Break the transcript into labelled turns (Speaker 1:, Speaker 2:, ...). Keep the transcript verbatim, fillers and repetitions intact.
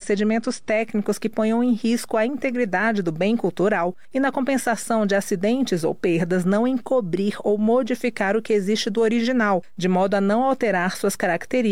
Speaker 1: procedimentos técnicos que ponham em risco a integridade do bem cultural e na compensação de acidentes ou perdas não encobrir ou modificar o que existe do original, de modo a não alterar suas características